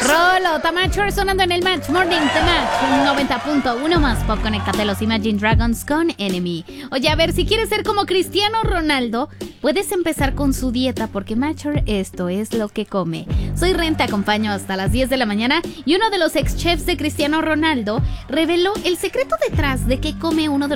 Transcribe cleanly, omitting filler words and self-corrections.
Rolo, Tamacho sonando en el Match Morning Match 90.1 más pop. Conéctate a los Imagine Dragons con Enemy. Oye, a ver, si quieres ser como Cristiano Ronaldo, puedes empezar con su dieta, porque Matcher, esto es lo que come. Soy Ren, te acompaño hasta las 10 de la mañana y uno de los ex chefs de Cristiano Ronaldo reveló el secreto detrás de que come uno de